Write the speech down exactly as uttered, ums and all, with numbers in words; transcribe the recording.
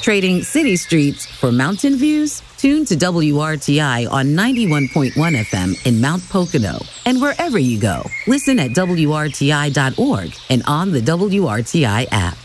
Trading city streets for mountain views? Tune to W R T I on ninety-one point one F M in Mount Pocono. And wherever you go, listen at W R T I dot org and on the W R T I app.